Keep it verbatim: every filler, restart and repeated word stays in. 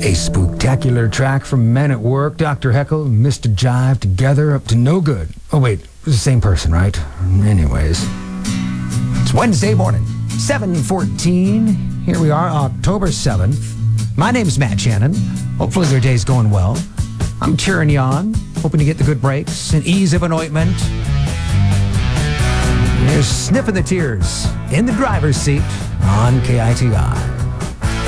A spectacular track from Men at Work, Doctor Heckle and Mister Jive together up to no good. Oh wait, it was the same person, right? Anyways. It's Wednesday morning, seven fourteen. Here we are, October seventh. My name's Matt Shannon. Hopefully your day's going well. I'm cheering you on, hoping to get the good breaks and ease of an ointment. You're sniffing the tears in the driver's seat on K I T I.